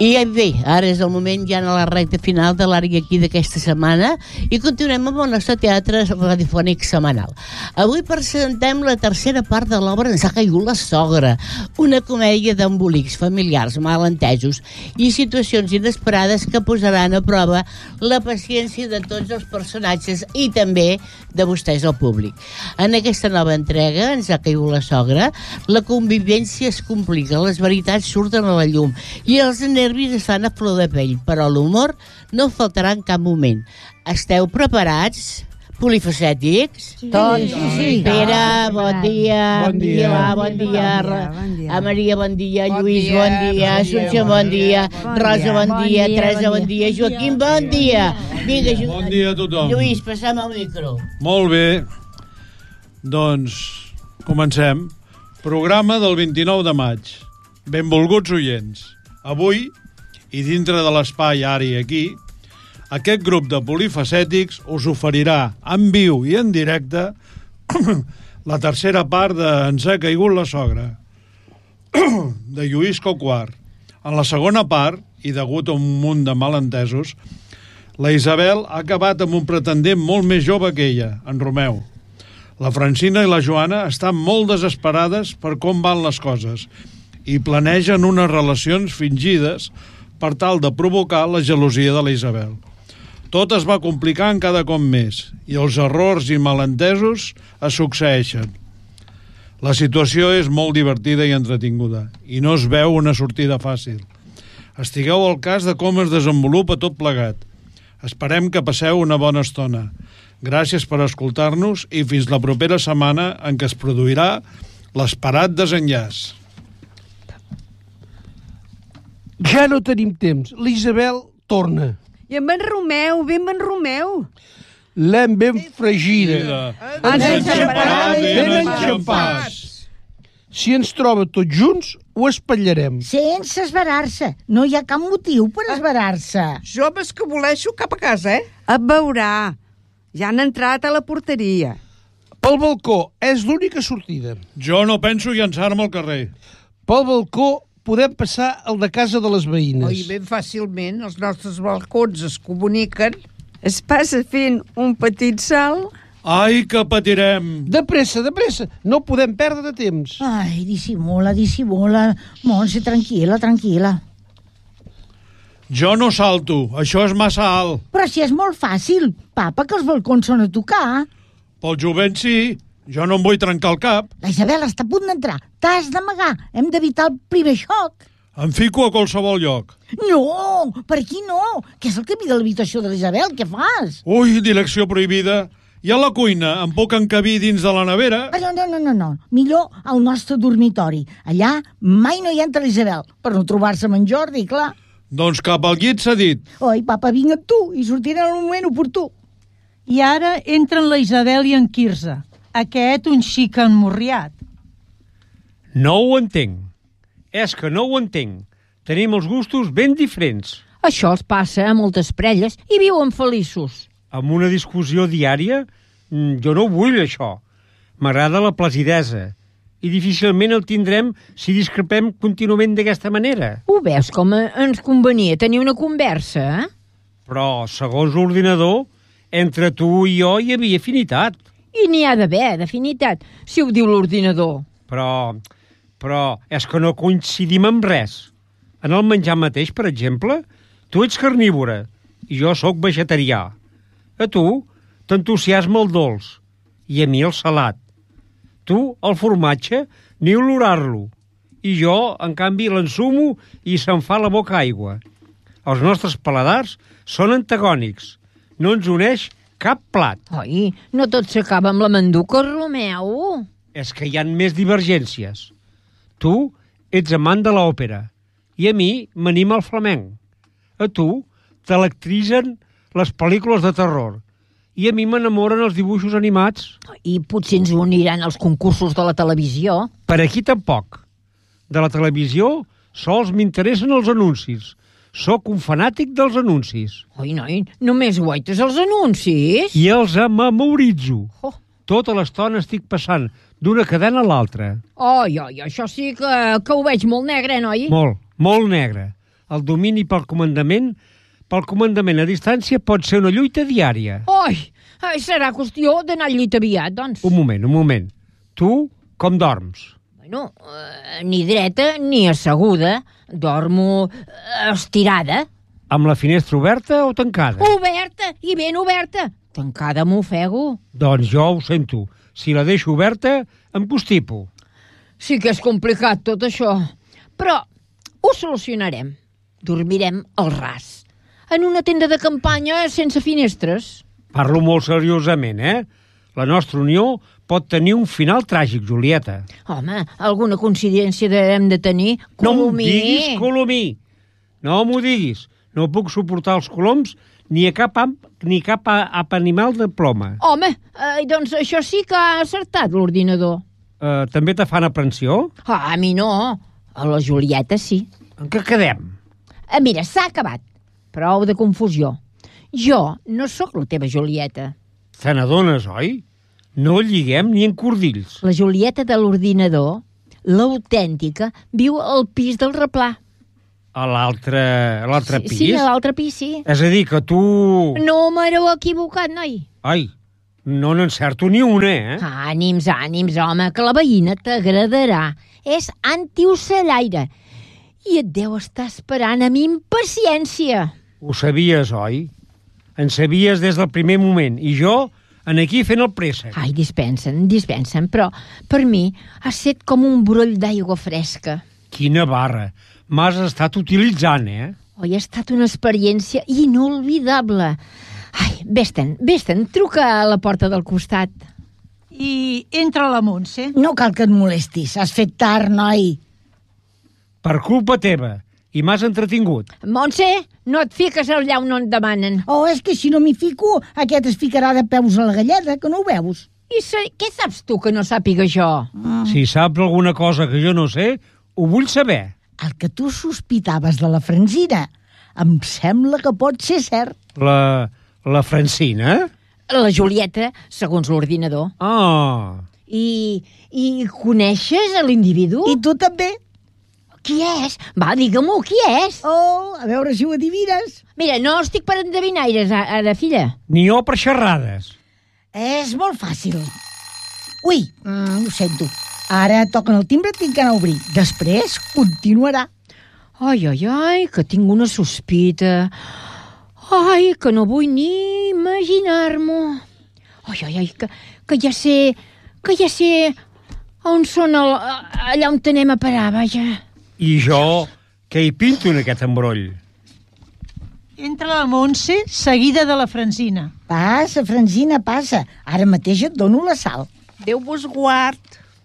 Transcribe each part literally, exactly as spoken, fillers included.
I bé, ara és el moment ja en la recta final de l'àrea aquí d'aquesta setmana i continuem amb el nostre teatre radiofònic setmanal. Avui presentem la tercera part de l'obra Ens ha caigut la sogra, una comèdia d'embolics familiars malentesos i situacions inesperades que posaran a prova la paciència de tots els personatges i també de vostès, el públic. En aquesta nova entrega, Ens ha caigut la sogra, la convivència es complica, les veritats surten a la llum i els nervis estan a flor de pell, però l'humor no faltarà en cap moment. Esteu preparats, polifacètics? Sí, Tots, sí, sí. Pere, bon dia. Bon dia. Milà, bon dia. Bon dia. A Maria, bon dia. Bon Lluís, dia. bon dia. Assumpció, bon dia. Rosa, bon dia. Teresa, bon dia. Joaquim, bon dia. Vinga, Ju- Bon dia a tothom. Lluís, passa'm el micro. Molt bé. Doncs comencem. Programa del vint-i-nou de maig. Benvolguts oients. Avui, i dintre de l'espai ara i aquí, aquest grup de polifacètics us oferirà en viu i en directe la tercera part de Ens ha caigut la sogra, de Lluís Coquart. En la segona part, i degut a un munt de malentesos, la Isabel ha acabat amb un pretendent molt més jove que ella, en Romeu. La Francina i la Joana estan molt desesperades per com van les coses i planegen unes relacions fingides per tal de provocar la gelosia de la Isabel. Tot es va complicant cada cop més i els errors i malentesos es succeeixen. La situació és molt divertida i entretinguda i no es veu una sortida fàcil. Estigueu al cas de com es desenvolupa tot plegat. Esperem que passeu una bona estona. Gràcies per escoltar-nos i fins la propera setmana en què es produirà l'esperat desenllaç. Ja no tenim temps. L'Isabel torna. I amb en Romeu, ben en Romeu. L'hem ben fregida. Ens enxamparà ben enxampats. Si ens troba tots junts, ho espatllarem. Sense esverar-se. No hi ha cap motiu per esverar-se. Jo m'escaboleixo cap a casa, eh? Et veurà. Ja han entrat a la porteria. Pel balcó és l'única sortida. Jo no penso llançar-me al carrer. Pel balcó podem passar al de casa de les veïnes. Oi, ben fàcilment els nostres balcons es comuniquen. Es passa fent un petit salt. Ai, que patirem! De pressa, de pressa. No podem perdre de temps. Ai, dissimula, dissimula. Montse, tranquil·la, tranquil·la. Jo no salto, això és massa alt. Però si és molt fàcil, papa, que els balcons són a tocar. Pel jovent sí, jo no em vull trencar el cap. La Isabel està a punt d'entrar. T'has d'amagar. Hem d'evitar el primer xoc. Em fico a qualsevol lloc. No, per aquí no. Que és el camí de l'habitació de l'Isabel. Què fas? Ui, direcció prohibida. I a la cuina em puc encabir dins de la nevera? Ah, no, no, no, no, no. Millor al nostre dormitori. Allà mai no hi entra l'Isabel, per no trobar-se amb en Jordi, clar. Doncs cap al llit s'ha dit. Oi, papa, vinc amb tu i sortiré en el moment oportú. I ara entren la Isabel i en Quirze. Aquest un xic emmorriat. No ho entenc. És que no ho entenc. Tenim els gustos ben diferents. Això els passa a moltes parelles i viuen feliços. Amb una discussió diària, jo no vull això. M'agrada la placidesa. I difícilment el tindrem si discrepem contínuament d'aquesta manera. Ho veus com ens convenia tenir una conversa, eh? Però, segons l'ordinador, entre tu i jo hi havia afinitat. I n'hi ha d'haver, d'afinitat, si ho diu l'ordinador. Però, però és que no coincidim en res. En el menjar mateix, per exemple, tu ets carnívora i jo sóc vegetarià. A tu t'entusiasma el dolç i a mi el salat. Tu, el formatge, ni olorar-lo. I jo, en canvi, l'ensumo i se'n fa la boca aigua. Els nostres paladars són antagònics. No ens uneix cap plat. Oi, no tot s'acaba amb la manduca, Romeu. És que hi ha més divergències. Tu ets amant de l'òpera i a mi m'anima el flamenc. A tu t'electritzen les pel·lícules de terror i a mi m'enamoren els dibuixos animats. I potser ens uniran als concursos de la televisió. Per aquí tampoc. De la televisió sols m'interessen els anuncis. Sóc un fanàtic dels anuncis. Oi, noi, només guaites els anuncis? I els memoritzo. Oh. Tota l'estona estic passant d'una cadena a l'altra. Oi, oi, això sí que, que ho veig molt negre, eh, noi? Molt, molt negre. el domini pel comandament, pel comandament a distància pot ser una lluita diària. Oi, serà qüestió d'anar al llit aviat, doncs. Un moment, un moment. Tu com dorms? Bueno, eh, ni dreta ni asseguda. Dormo eh, estirada. Amb la finestra oberta o tancada? Oberta, i ben oberta. Tancada m'ofego. Doncs jo ho sento. Si la deixo oberta, em constipo. Sí que és complicat tot això. Però ho solucionarem. Dormirem al ras. En una tenda de campanya sense finestres. Parlo molt seriosament, eh? La nostra unió pot tenir un final tràgic, Julieta. Home, alguna coincidència hem de tenir. No m'ho Colomí. diguis, Colomí. No m'ho diguis. No puc suportar els coloms ni a cap, amp, ni cap ap animal de ploma. Home, eh, doncs això sí que ha acertat l'ordinador. Eh, també te fan aprensió? Ah, a mi no. A la Julieta sí. En què quedem? Eh, mira, s'ha acabat. Prou de confusió. Jo no sóc la teva Julieta. Te n'adones, oi? No lliguem ni en cordills. La Julieta de l'ordinador, l'autèntica, viu al pis del replà. A l'altre a l'altre Sí, pis? sí, a l'altre pis, sí. És a dir, que tu... No m'haureu equivocat, noi. Ai, no n'encerto ni una, eh? Ànims, ànims, home, que la veïna t'agradarà. És antiocellaire. I et deu estar esperant amb impaciència. Ho sabies, oi? En sabies des del primer moment. I jo, en aquí fent el préssec. Ai, dispensen, dispensen, però per mi ha set com un broll d'aigua fresca. Quina barra. M'has estat utilitzant, eh? Oi, ha estat una experiència inolvidable. Ai, vés-te'n, vés-te'n, truca a la porta del costat. I entra la Montse. No cal que et molestis. Has fet tard, noi. Per culpa teva. I m'has entretingut. Montse, no et fiques allà on no et demanen. Oh, és que si no m'hi fico, aquest es ficarà de peus a la galleda, que no ho veus? I sa... què saps tu que no sàpiga jo? Mm. Si saps alguna cosa que jo no sé, ho vull saber. El que tu sospitaves de la Francina em sembla que pot ser cert. La... la Francina? La Julieta, segons l'ordinador. Ah. I... i coneixes a l'individu? I tu també. Qui és? Va, digue-m'ho, qui és? Oh, a veure si ho adivines. Mira, no estic per endevinaires, ara, filla. Ni jo per xerrades. És molt fàcil. Ui, mm, ho sento. Ara toquen el timbre, tinc que anar a obrir. Després continuarà. Ai, ai, ai, que tinc una sospita. Ai, que no vull ni imaginar-m'ho. Ai, ai, ai, que, que ja sé... que ja sé on són el, allà on anem a parar, vaja. I jo, què hi pinto en aquest embroll? Entra la Montse, seguida de la Francina. Passa, Francina, passa. Ara mateix et dono la sal. Déu vos guard.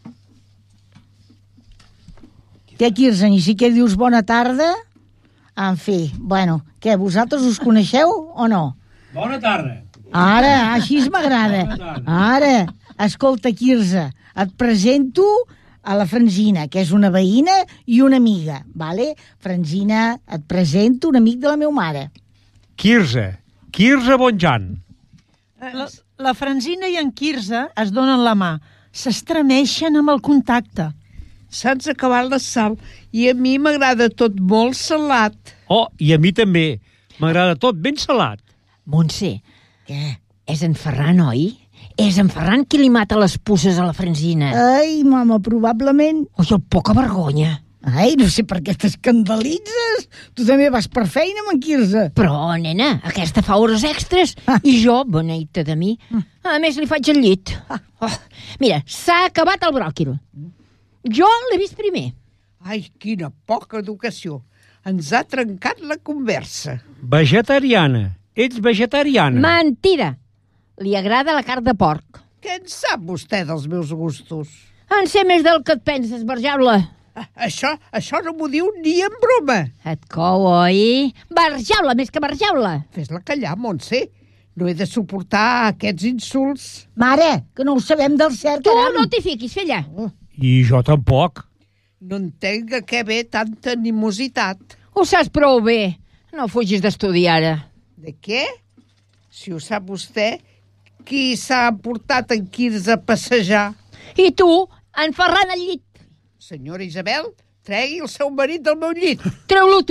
Què, Quirze, ni siquiera dius bona tarda? En fi, bueno, què, vosaltres us coneixeu o no? Bona tarda. Ara, així m'agrada. Ara, escolta, Quirze, et presento a la Francina, que és una veïna i una amiga, vale? Francina, et presento un amic de la meva mare. Quirze, Quirze Bonjan. La, la Francina i en Quirze es donen la mà. S'estremeixen amb el contacte. Saps acabar la sal i a mi m'agrada tot molt salat. Oh, i a mi també. M'agrada tot ben salat. Montse, Què? és en Ferran, oi? És en Ferran qui li mata les puces a la Francina. Ai, mama, probablement... Oi, el poca vergonya. Ai, no sé per què t'escandalitzes. Tu també vas per feina amb en Quirze. Però, nena, aquesta fa hores extres Ah. i jo, beneita de mi, a més li faig el llit. Oh, mira, s'ha acabat el bròquil. Jo l'he vist primer. Ai, quina poca educació. Ens ha trencat la conversa. Vegetariana. Ets vegetariana. Mentida! Li agrada la carn de porc. Què en sap vostè dels meus gustos? En sé més del que et penses, Barjaula. Ah, Això, això no m'ho diu ni en broma. Et cou, oi? Barjaula, més que Barjaula. Fes-la callar, Montse. No he de suportar aquests insults. Mare, que no ho sabem del cert, Tu caram. no t'hi fiquis, filla. I jo tampoc. No entenc a què ve tanta animositat. Ho saps prou bé. No fugis d'estudiar ara. De què? Si ho sap vostè, qui s'ha portat en Quirze a passejar? I tu, en Ferran al llit. Senyora Isabel, tregui el seu marit del meu llit. Treu-lo tu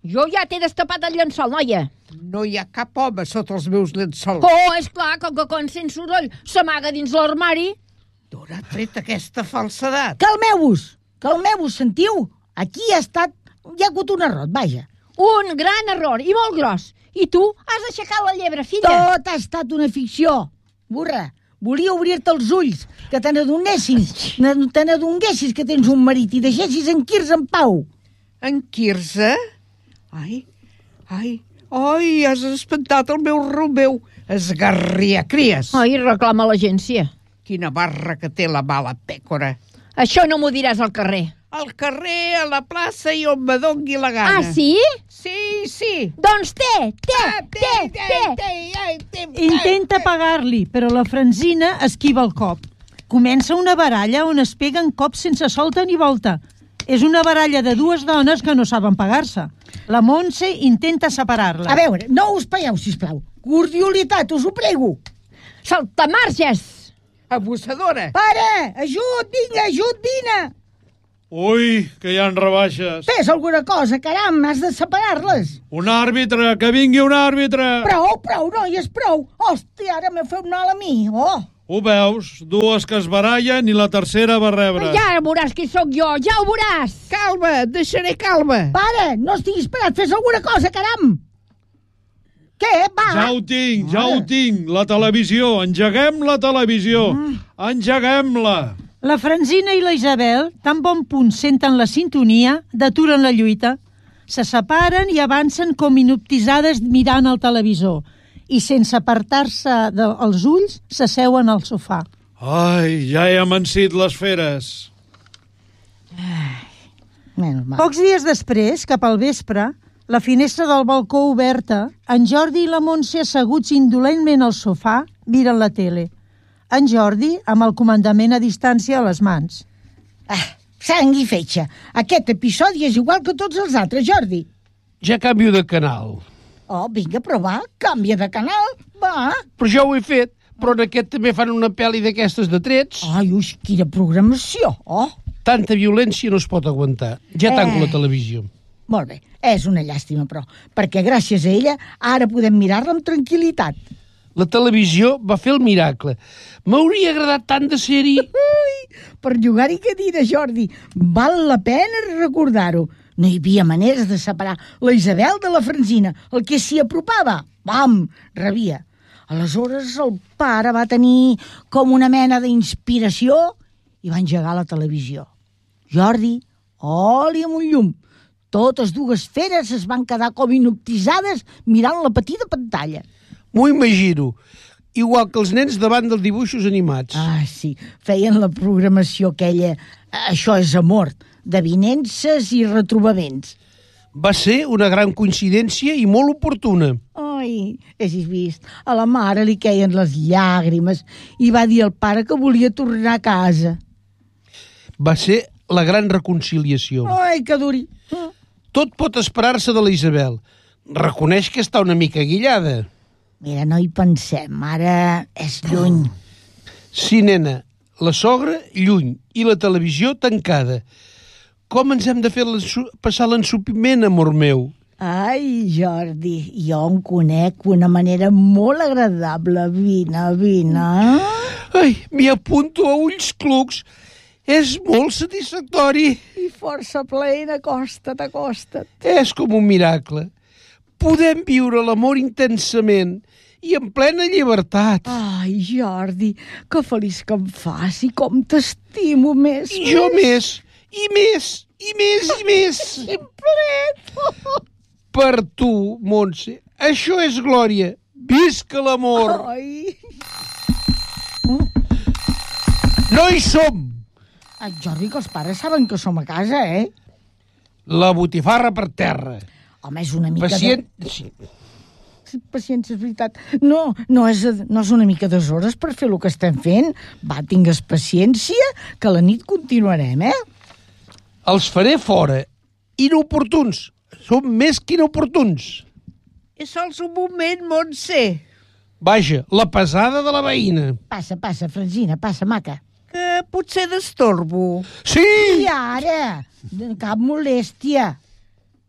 Jo ja t'he destapat el llençol, noia. No hi ha cap home sota els meus llençols. Oh, és clar, com que quan sent soroll s'amaga dins l'armari. D'on ha tret aquesta falsedat? Calmeu-vos, calmeu-vos, sentiu? Aquí ha estat... Hi ha hagut un error, vaja. Un gran error, i molt gros. I tu has aixecat la llebre, filla. Tot ha estat una ficció. Burra, volia obrir-te els ulls, que te n'adonessis, te n'adonguessis que tens un marit i deixessis en Quirze en pau. En Quirze? Ai, ai, ai, has espantat el meu Romeu. Esgarria, cries. Ai, reclama l'agència. Quina barra que té la mala pècora. Això no m'ho diràs al carrer. Al carrer, a la plaça i on me dongui la gana. Ah, sí? Sí, sí. Doncs té, té, Ah, té, té. té, té. Intenta pagar-li, però la Francina esquiva el cop. Comença una baralla on es peguen cops sense solta ni volta. És una baralla de dues dones que no saben pagar-se. La Montse intenta separar-la. A veure, no us pagueu, sisplau. Cordialitat, us ho prego. Saltamarges! Abusadora. Pare, ajut, vinga, ajut, vine. Ui, que hi ha rebaixes. Fes alguna cosa, caram, has de separar-les. Un àrbitre, que vingui un àrbitre. Prou, prou, noies, prou. Hòstia, ara m'he fet mal a mi. Oh. Ho veus? Dues que es barallen i la tercera va rebre. Ja veuràs qui sóc jo, ja ho veuràs. Calma, et deixaré calma. Pare, no estiguis esperat, fes alguna cosa, caram. Què, va? Ja ho tinc, ja ho tinc. La televisió, engeguem la televisió. Engeguem-la. La Francina i la Isabel, tan bon punt senten la sintonia, deturen la lluita. Se separen i avancen com inoptitzades mirant el televisor i sense apartar-se dels ulls s'asseuen al sofà. Ai, ja he amansit les feres. Menys mal. Pocs dies després, cap al vespre, la finestra del balcó oberta, en Jordi i la Montse asseguts indolentment al sofà miren la tele. En Jordi amb el comandament a distància a les mans. Ah, sang i fetge. Aquest episodi és igual que tots els altres, Jordi. Ja canvio de canal. Oh, vinga, però va, canvia de canal, va. Però ja ho he fet. Però en aquest també fan una pel·li d'aquestes de trets. Ai, ui, quina programació, oh. Tanta violència no es pot aguantar. Ja tanco Eh. la televisió. Molt bé, és una llàstima, però, perquè gràcies a ella ara podem mirar-la amb tranquil·litat. La televisió va fer el miracle. M'hauria agradat tant de ser-hi. Ui, per jugar-hi cadira, Jordi, val la pena recordar-ho. No hi havia maneres de separar la Isabel de la Francina. El que s'hi apropava, bam, rebia. Aleshores el pare va tenir com una mena d'inspiració i va engegar la televisió. Jordi, oli amb un llum. Totes dues feres es van quedar com inoptitzades mirant la petita pantalla. M'ho imagino. Igual que els nens davant dels dibuixos animats. Ah, sí, feien la programació aquella, això és amor, d'avinences i retrobaments. Va ser una gran coincidència i molt oportuna. Ai, has vist, a la mare li queien les llàgrimes i va dir al pare que volia tornar a casa. Va ser la gran reconciliació. Ai, que duri. Tot pot esperar-se de la Isabel. Reconeix que està una mica guillada. Mira, no hi pensem, ara és lluny. Sí, nena, la sogra lluny i la televisió tancada. Com ens hem de fer passar l'ensupiment, amor meu? Ai, Jordi, jo em conec una manera molt agradable. Vine, vine. Ai, m'hi apunto a ulls clucs. És molt satisfactori. I força plena, acosta't, acosta't. És com un miracle. Podem viure l'amor intensament i en plena llibertat. Ai, Jordi, que feliç que em fas i com t'estimo més. I jo més, i més, i més, i més. Simplet. Per tu, Montse, això és glòria. Visca l'amor. Ai. No hi som. Ai, Jordi, que els pares saben que som a casa, eh? La botifarra per terra. Home, és una mica... Pacient... De... Sí. Paciència, és veritat. No, no és, no és una mica d'hores per fer el que estem fent. Va, tingues paciència, que a la nit continuarem, eh? Els faré fora. Inoportuns. Som més que inoportuns. És sols un moment, Montse. Vaja, la pesada de la veïna. Passa, passa, Francina, passa, maca. Que potser destorbo. Sí! I ara? Cap molèstia.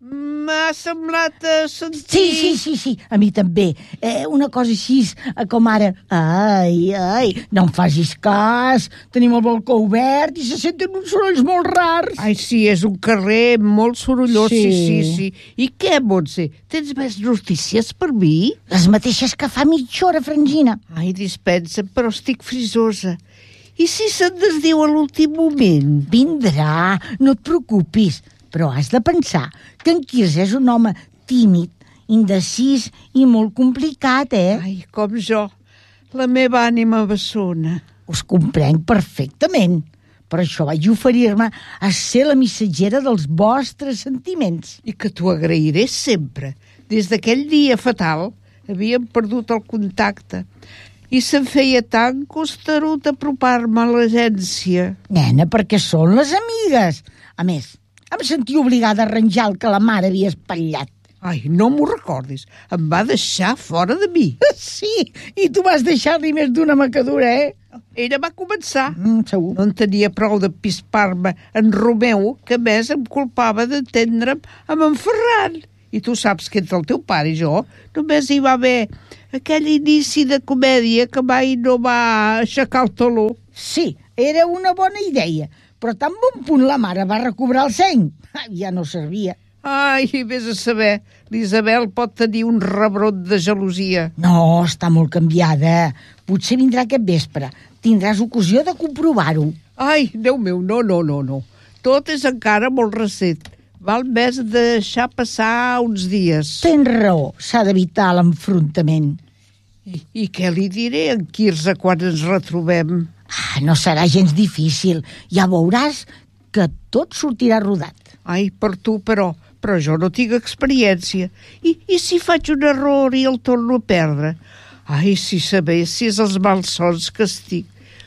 M'ha semblat a sentir... Sí, sí, sí, sí, a mi també. Eh, una cosa així, eh, com ara... Ai, ai, no em facis cas. Tenim el balcó obert i se senten uns sorolls molt rars. Ai, sí, és un carrer molt sorollós, sí, Sí. sí, sí. sí. I què, Montse? Tens més notícies per mi? Les mateixes que fa mitja hora, Frangina. Ai, dispensa, però estic frisosa. I si se'n desdiu a l'últim moment? Vindrà, no et preocupis. Però has de pensar que en Quirze és un home tímid, indecis i molt complicat, eh? Ai, com jo. La meva ànima bessona. Us comprenc perfectament. Per això vaig oferir-me a ser la missatgera dels vostres sentiments. I que t'ho agrairé sempre. Des d'aquell dia fatal havíem perdut el contacte i se'm feia tan costerut apropar-me a l'agència. Nena, perquè són les amigues. A més, em sentia obligada a arranjar el que la mare havia espatllat. Ai, no m'ho recordis. Em va deixar fora de mi. Sí, i tu vas deixar-li més d'una macadura, eh? Ella va començar. Mm, segur. No en tenia prou de pispar-me en Romeu, que a més em culpava d'entendre'm amb en Ferran. I tu saps que entre el teu pare i jo només hi va haver aquell inici de comèdia que mai no va aixecar el taló. Sí, era una bona idea, però tan bon punt la mare va recobrar el seny, ja no servia. Ai, vés a saber, l'Isabel pot tenir un rebrot de gelosia. No, està molt canviada. Potser vindrà aquest vespre. Tindràs ocasió de comprovar-ho. Ai, Déu meu, no, no, no, no. Tot és encara molt recent. Val més deixar passar uns dies. Tens raó, s'ha d'evitar l'enfrontament. I, I què li diré a en Quirze quan ens retrobem? Ah, no serà gens difícil. Ja veuràs que tot sortirà rodat. Ai, per tu, però, però jo no tinc experiència. I, i si faig un error i el torno a perdre? Ai, si sabessis els malsons que estic.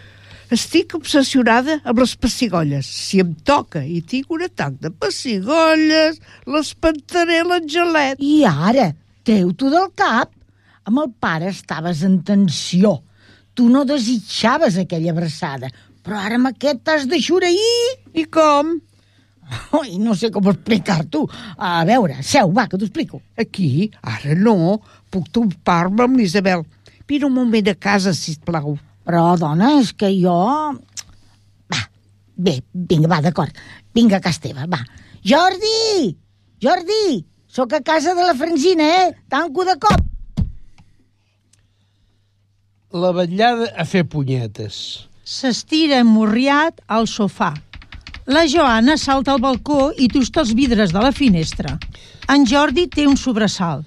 Estic obsessionada amb les pessigolles. Si em toca i tinc un atac de pessigolles, l'espantaré l'Angelet. I ara, treu-t'ho del cap. Amb el pare estaves en tensió. Tu no desitjaves aquella abraçada, però ara amb aquest t'has de xureir. I com? Ai, no sé com explicar-t'ho. A veure, seu, va, que t'ho explico. Aquí? Ara no. Puc topar-me amb l'Isabel. Vine un moment a casa, sisplau. Però, dona, és que jo... Va, bé, vinga, va, d'acord. Vinga a casa teva, va. Jordi! Jordi! Sóc a casa de la Francina, eh? Tanco de cop. La vetllada a fer punyetes. S'estira emmorriat al sofà. La Joana salta al balcó i tusta els vidres de la finestra. En Jordi té un sobresalt.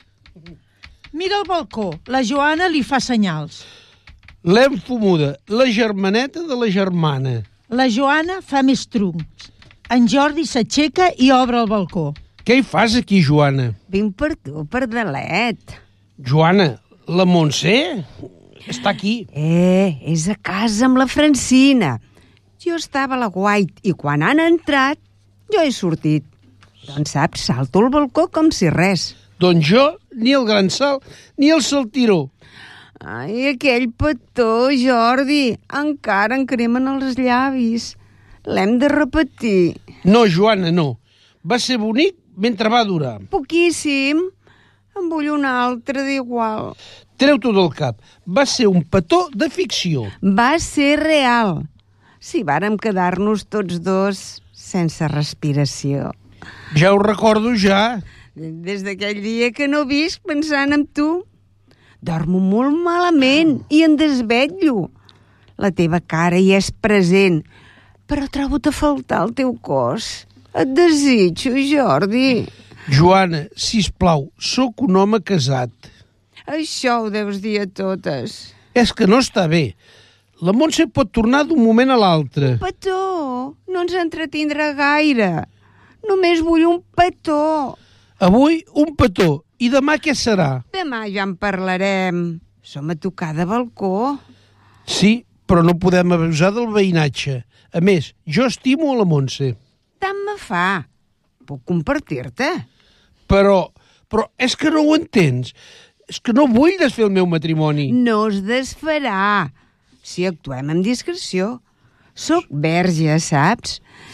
Mira el balcó. La Joana li fa senyals. L'enfomuda, la germaneta de la germana. La Joana fa més truncs. En Jordi s'aixeca i obre el balcó. Què hi fas aquí, Joana? Vinc per tu, per Dalet. Joana, la Montse està aquí. Eh, és a casa amb la Francina. Jo estava a la guait i quan han entrat, jo he sortit. Doncs saps, salto al balcó com si res. Doncs jo, ni el gran salt, ni el saltiró. Ai, aquell petó, Jordi, encara en cremen els llavis. L'hem de repetir. No, Joana, no. Va ser bonic mentre va durar. Poquíssim. En vull un altre d'igual. Treu-t'ho del cap. Va ser un petó de ficció. Va ser real. Si vàrem quedar-nos tots dos sense respiració. Ja ho recordo, ja. Des d'aquell dia que no visc pensant en tu. Dormo molt malament i em desvetllo. La teva cara hi és present, però trobo-te a faltar el teu cos. Et desitjo, Jordi. Joana, sisplau, sóc un home casat. Això ho deus dir a totes. És que no està bé. La Montse pot tornar d'un moment a l'altre. Petó, no ens entretindrà gaire. Només vull un petó. Avui un petó. I demà què serà? Demà ja en parlarem. Som a tocar de balcó. Sí, però no podem abusar del veïnatge. A més, jo estimo a la Montse. Tant me fa. Puc compartir-te? Però, però és que no ho entens. És que no vull desfer el meu matrimoni. No es desfarà. Si actuem amb discreció. Soc verge, saps?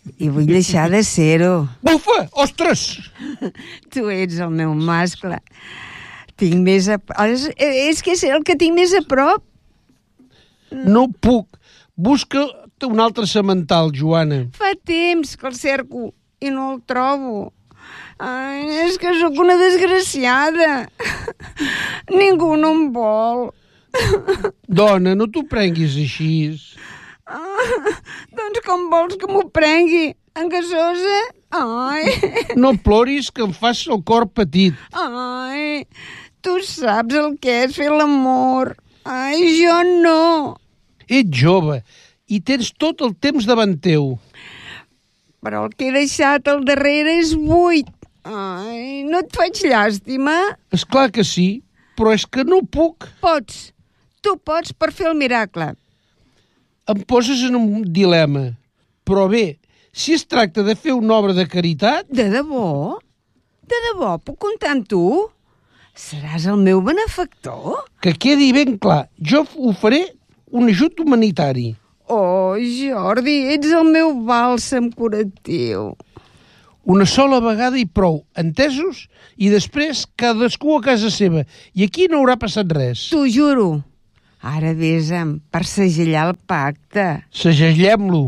I vull deixar de ser-ho. Bufa! Ostres! Tu ets el meu mascle. Tinc més a... És, és que és el que tinc més a prop. No puc. Busca un altre semental, Joana. Fa temps que el cerco i no el trobo. Ai, és que sóc una desgraciada. Ningú no em vol. Dona, no t'ho prenguis així. Ah, doncs com vols que m'ho prengui? En gasosa? Ai. No ploris, que em fas el cor petit. Ai, tu saps el que és fer l'amor. Ai, jo no. Ets jove i tens tot el temps davant teu. Però el que he deixat al darrere és buit. Ai, no et faig llàstima? És clar que sí, però és que no puc. Pots. Tu pots per fer el miracle. Em poses en un dilema. Però bé, si es tracta de fer una obra de caritat... De debò? De debò, puc comptar amb tu? Seràs el meu benefactor? Que quedi ben clar, jo ho faré un ajut humanitari. Oh, Jordi, ets el meu bàlsam curatiu. Una sola vegada i prou, entesos? I després cadascú a casa seva. I aquí no haurà passat res. T'ho juro. Ara besa'm per segellar el pacte. Segellem-lo.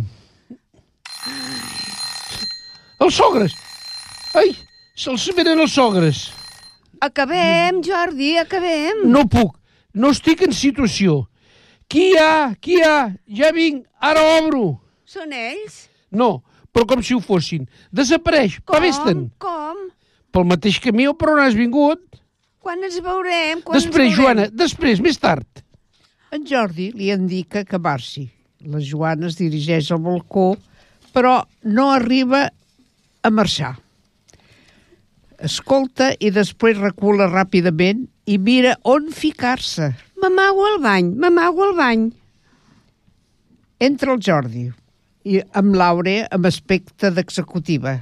Els sogres! Ai, se'ls venen els sogres. Acabem, Jordi, acabem. No puc, no estic en situació. Qui hi ha? Qui hi ha? Ja vinc, ara obro. Són ells? No, però com si ho fossin. Desapareix, Com? pavesten. Com? Pel mateix camí o per on has vingut? Quan ens veurem? Quan Després, ens veurem? Joana, després, més tard. En Jordi li indica que marxi. La Joana es dirigeix al balcó, però no arriba a marxar. Escolta i després recula ràpidament i mira on ficar-se. M'amago al bany, m'amago al bany. Entra el Jordi i amb l'Àurea amb aspecte d'executiva.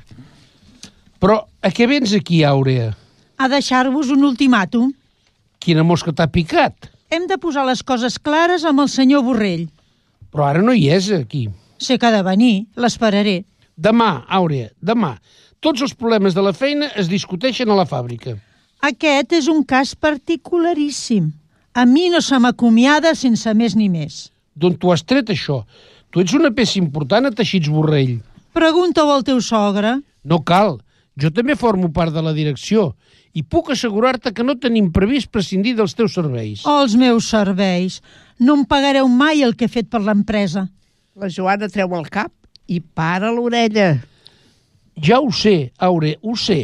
Però a què vens aquí, Àurea? A deixar-vos un ultimàtum. Quina mosca t'ha picat? Hem de posar les coses clares amb el senyor Borrell. Però ara no hi és, aquí. Sé que ha de venir, l'esperaré. Demà, Àurea, demà. Tots els problemes de la feina es discuteixen a la fàbrica. Aquest és un cas particularíssim. A mi no se m'acomiada sense més ni més. D'on t'ho has tret, això? Tu ets una peça important a Teixits Borrell. Pregunta-ho al teu sogre. No cal. Jo també formo part de la direcció i puc assegurar-te que no tenim previst prescindir dels teus serveis. Oh, els meus serveis. No em pagareu mai el que he fet per l'empresa. La Joana treu el cap i para l'orella. Ja ho sé, Àurea, ho sé.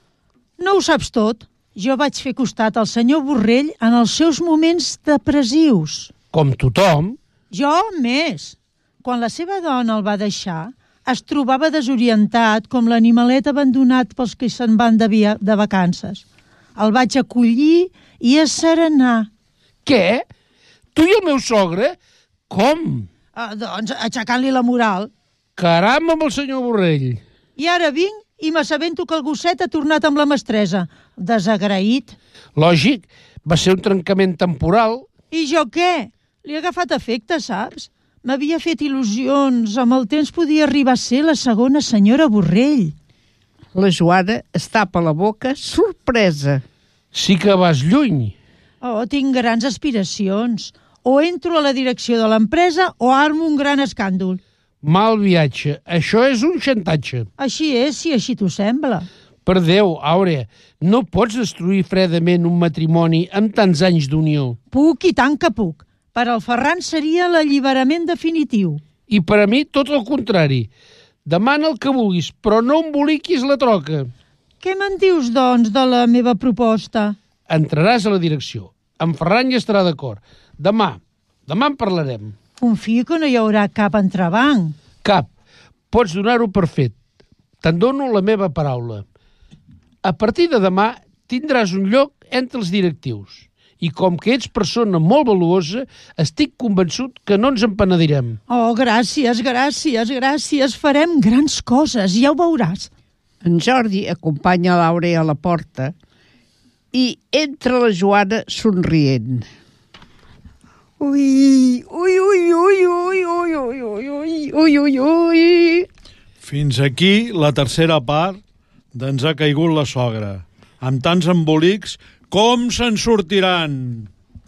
No ho saps tot. Jo vaig fer costat al senyor Borrell en els seus moments depressius. Com tothom. Jo més. Quan la seva dona el va deixar, es trobava desorientat com l'animalet abandonat pels que se'n van de, via, de vacances. El vaig acollir i asserenar. Què? Tu i el meu sogre? Com? Ah, doncs aixecant-li la moral. Caram amb el senyor Borrell. I ara vinc i m'assabento que el gosset ha tornat amb la mestressa. Desagraït. Lògic, va ser un trencament temporal. I jo què? Li ha agafat efecte, saps? M'havia fet il·lusions. Amb el temps podia arribar a ser la segona senyora Borrell. La Joana es tapa la boca, sorpresa. Sí que vas lluny. Oh, tinc grans aspiracions. O entro a la direcció de l'empresa o armo un gran escàndol. Mal viatge. Això és un xantatge. Així és, si així t'ho sembla. Per Déu, Àurea, no pots destruir fredament un matrimoni amb tants anys d'unió. Puc i tant que puc. Per al Ferran seria l'alliberament definitiu. I per a mi tot el contrari. Demana el que vulguis, però no emboliquis la troca. Què me'n dius, doncs, de la meva proposta? Entraràs a la direcció. En Ferran hi estarà d'acord. Demà, demà en parlarem. Confio que no hi haurà cap entrebanc. Cap. Pots donar-ho per fet. Te'n dono la meva paraula. A partir de demà tindràs un lloc entre els directius. I com que ets persona molt valuosa, estic convençut que no ens en penedirem. Oh, gràcies, gràcies, gràcies. Farem grans coses, ja ho veuràs. En Jordi acompanya l'Àurea a la porta i entra la Joana somrient. Ui, ui, ui, ui, ui, ui, ui, ui, ui, ui, ui. Fins aquí la tercera part d'Ens ha caigut la sogra. Amb tants embolics, com se'n sortiran?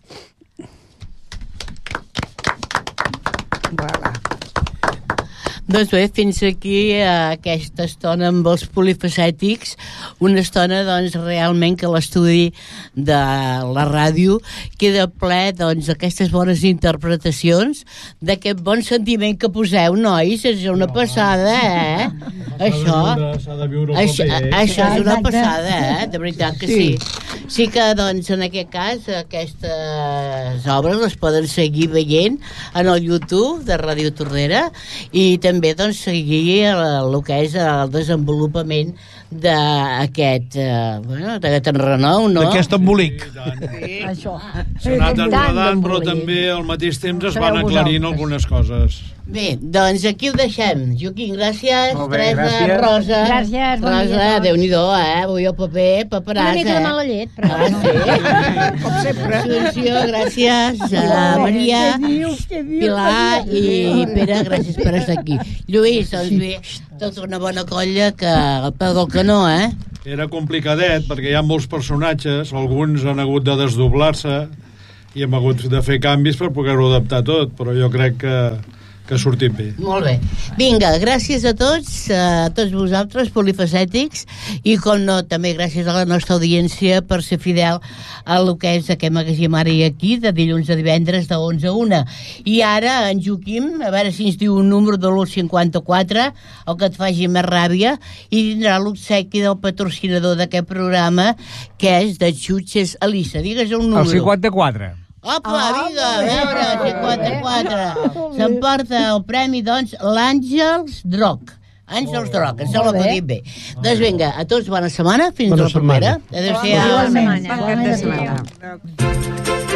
Voilà. Doncs bé, fins aquí eh, aquesta estona amb els polifacètics, una estona doncs realment que l'estudi de la ràdio queda ple doncs aquestes bones interpretacions d'aquest bon sentiment que poseu, nois, és una passada, eh? Això, s'ha de viure el això, paper. això és una passada, eh? De veritat que sí. Sí que, doncs, en aquest cas, aquestes obres les poden seguir veient en el YouTube de Ràdio Tordera i també, doncs, seguir el, el que és el desenvolupament d'aquest eh, bueno, d'aquest enrenou, no? D'aquest embolic. Sí. Això. S'ha anat enredant, però també al mateix temps es van aclarint algunes coses. Bé, doncs aquí ho deixem. Joaquim, gràcies. Molt bé, Teresa, gràcies. Rosa. Gràcies, bon dia a Rosa, tots. Déu-n'hi-do, eh? Avui el paper, paperàs, Una mica eh? de mala llet, però... Ah, sí? Com sempre. Assumpció, gràcies. Uh, Maria, Pilar i Pere, gràcies per estar aquí. Lluís, doncs bé, tota una bona colla que al peu del canó, eh? Era complicadet, perquè hi ha molts personatges, alguns han hagut de desdoblar-se i hem hagut de fer canvis per poder-ho adaptar tot, però jo crec que, que ha sortit bé. Molt bé. Vinga, gràcies a tots, a tots vosaltres, polifacètics, i com no, també gràcies a la nostra audiència per ser fidel a lo que és aquest magasim Ara i Aquí, de dilluns a divendres de onze a una. I ara, en Joaquim, a veure si ens diu un número de l'u cinquanta-quatre, el que et faci més ràbia, i tindrà l'obsequi del patrocinador d'aquest programa, que és de Xutxes Elisa. Digues un número. El cinquanta-quatre. Opa, vinga, a veure, cinquanta-quatre. S'emporta el premi, doncs, l'Àngels Droc. Àngels Droc, em sembla que ho dic bé. Doncs vinga, a tots bona setmana, fins Bona la propera. setmana. Adéu-siau. Igualment. Bon cap de setmana.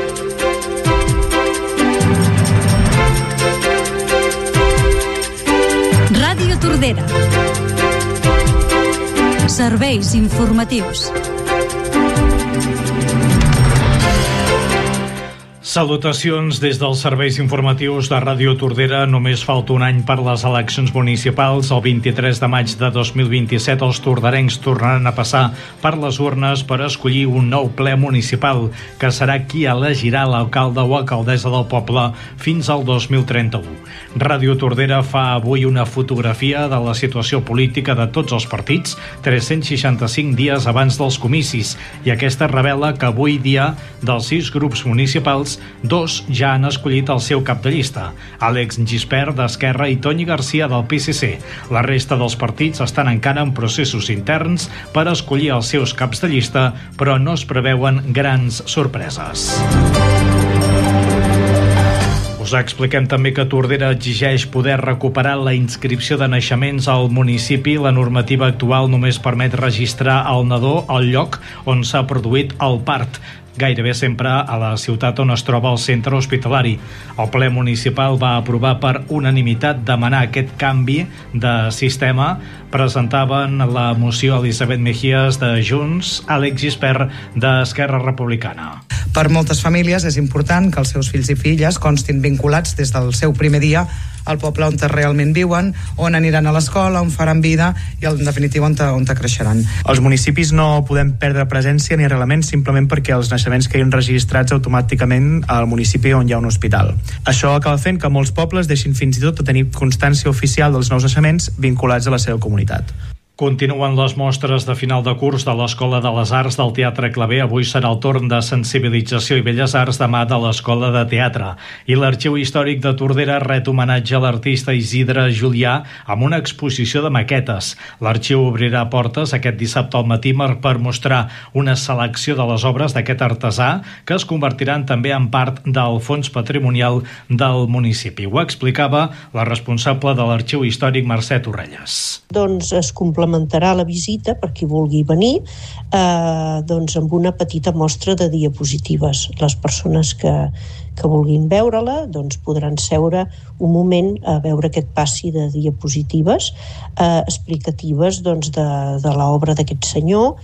Ràdio Tordera. Serveis informatius. Salutacions des dels serveis informatius de Ràdio Tordera. Només falta un any per les eleccions municipals. El vint-i-tres de maig de dos mil vint-i-set els tordarencs tornaran a passar per les urnes per escollir un nou ple municipal, que serà qui elegirà l'alcalde o alcaldessa del poble fins al dos mil trenta-u. Ràdio Tordera fa avui una fotografia de la situació política de tots els partits tres-cents seixanta-cinc dies abans dels comicis, i aquesta revela que avui dia, dels sis grups municipals, dos ja han escollit el seu cap de llista, Àlex Gispert d'Esquerra i Toni Garcia del P S C. La resta dels partits estan encara en processos interns per escollir els seus caps de llista, però no es preveuen grans sorpreses. Us expliquem també que Tordera exigeix poder recuperar la inscripció de naixements al municipi. La normativa actual només permet registrar el nadó al lloc on s'ha produït el part, gairebé sempre a la ciutat on es troba el centre hospitalari. El ple municipal va aprovar per unanimitat demanar aquest canvi de sistema. Presentaven la moció Elisabet Mejías de Junts, Àlex Gispert d'Esquerra Republicana. Per moltes famílies és important que els seus fills i filles constin vinculats des del seu primer dia al poble on realment viuen, on aniran a l'escola, on faran vida i en definitiva on, on creixeran. Els municipis no podem perdre presència ni arrelaments simplement perquè els naixements quedin registrats automàticament al municipi on hi ha un hospital. Això acaba fent que molts pobles deixin fins i tot de tenir constància oficial dels nous naixements vinculats a la seva comunitat. Continuen les mostres de final de curs de l'Escola de les Arts del Teatre Claver. Avui serà el torn de sensibilització i belles arts, demà de l'Escola de Teatre. I l'Arxiu Històric de Tordera ret homenatge a l'artista Isidre Julià amb una exposició de maquetes. L'arxiu obrirà portes aquest dissabte al matí per mostrar una selecció de les obres d'aquest artesà, que es convertiran també en part del fons patrimonial del municipi. Ho explicava la responsable de l'Arxiu Històric, Mercè Torrelles. Doncs es complementarà la visita per qui vulgui venir eh, doncs amb una petita mostra de diapositives. Les persones que, que vulguin veure-la doncs podran seure un moment a veure aquest passi de diapositives eh, explicatives doncs, de, de l'obra d'aquest senyor.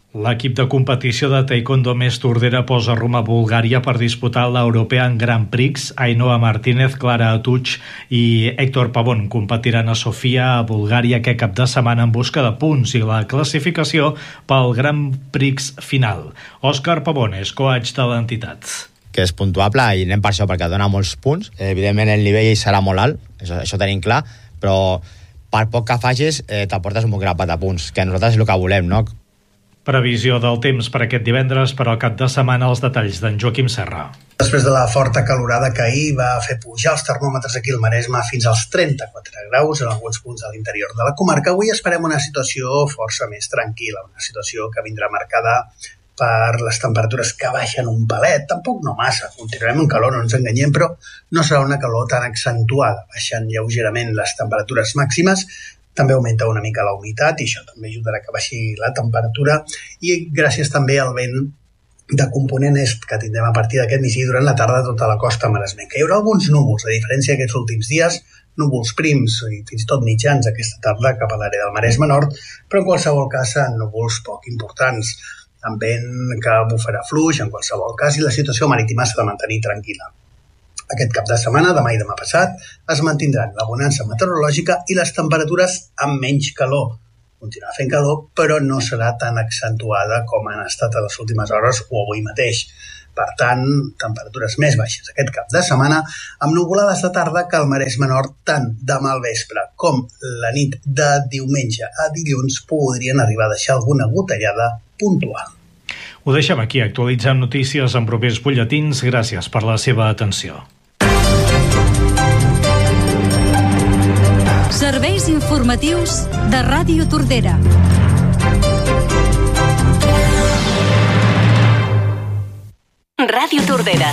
L'equip de competició de taekwondo Més Tordera posa rumb a Bulgària per disputar l'European Grand Prix. Ainhoa Martínez, Clara Atuch i Héctor Pavón competiran a Sofia, a Bulgària, aquest cap de setmana en busca de punts i la classificació pel Grand Prix final. Òscar Pavón és coach de l'entitat. Que és puntuable i anem per això, perquè dona molts punts. Evidentment el nivell serà molt alt, això, això tenim clar, però per poc que facis eh, t'aportes un bon grapat de punts, que nosaltres és el que volem, no? Previsió del temps per aquest divendres, per al cap de setmana, els detalls d'en Joaquim Serra. Després de la forta calorada que ahir va fer pujar els termòmetres aquí al Maresme fins als trenta-quatre graus en alguns punts de l'interior de la comarca, avui esperem una situació força més tranquil·la, una situació que vindrà marcada per les temperatures que baixen un palet, tampoc no massa, continuarem en calor, no ens enganyem, però no serà una calor tan accentuada, baixant lleugerament les temperatures màximes. També augmenta una mica la humitat i això també ajudarà que baixi la temperatura i gràcies també al vent de component est que tindrem a partir d'aquest migdia durant la tarda a tota la costa maresmenca. Hi haurà alguns núvols, a diferència d'aquests últims dies, núvols prims i fins i tot mitjans aquesta tarda cap a l'àrea del Maresme Nord, però en qualsevol cas núvols poc importants, amb vent que bufarà fluix en qualsevol cas i la situació marítima s'ha de mantenir tranquil·la. Aquest cap de setmana, demà i demà passat, es mantindran la bonança meteorològica i les temperatures amb menys calor. Continuarà fent calor, però no serà tan accentuada com han estat a les últimes hores o avui mateix. Per tant, temperatures més baixes aquest cap de setmana, amb nuvolades de tarda que al Maresme Nord, tant demà al vespre com la nit de diumenge a dilluns, podrien arribar a deixar alguna gotellada puntual. Ho deixem aquí, actualitzant notícies en propers butlletins. Gràcies per la seva atenció. Serveis informatius de Ràdio Tordera. Ràdio Tordera.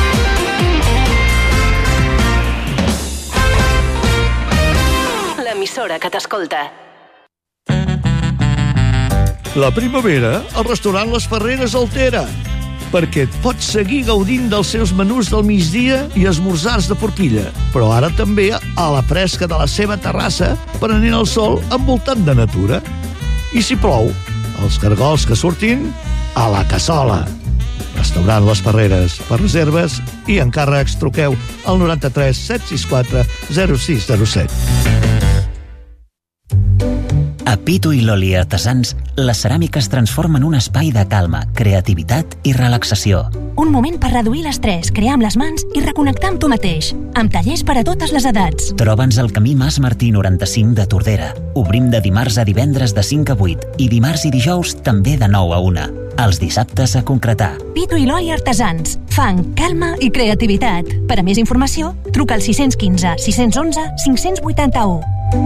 L'emissora que t'escolta. La primavera, al restaurant Les Ferreres altera, perquè et pots seguir gaudint dels seus menús del migdia i esmorzars de forquilla, però ara també a la fresca de la seva terrassa, prenent el sol envoltat de natura. I si plou, els cargols que surtin a la cassola. Restaurant Les Ferreres. Per reserves i encàrrecs truqueu al noranta-tres set sis quatre zero sis zero set. A Pitu i Loli Artesans, la ceràmica es transforma en un espai de calma, creativitat i relaxació. Un moment per reduir l'estrès, crear amb les mans i reconnectar amb tu mateix. Amb tallers per a totes les edats. Troba'ns al camí Mas Martí noranta-cinc de Tordera. Obrim de dimarts a divendres de cinc a vuit i dimarts i dijous també de nou a una. Els dissabtes a concretar. Pitu i Loli Artesans. Fang, calma i creativitat. Per a més informació, truca al sis u cinc, sis u un, cinc vuit u.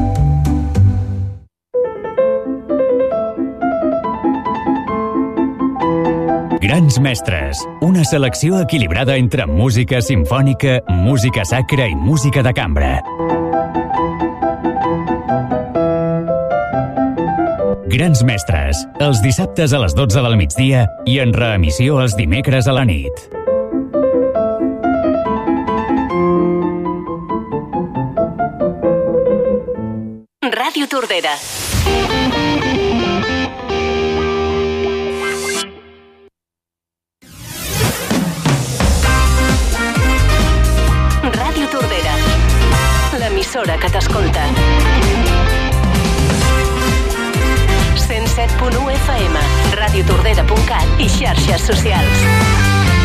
Grans mestres, una selecció equilibrada entre música simfònica, música sacra i música de cambra. Grans mestres, els dissabtes a les dotze del migdia i en reemissió els dimecres a la nit. Ràdio Tordera. Ràdio Tordera, l'emissora que t'escolta. cent set punt u F M, radiotordera punt cat i xarxes socials.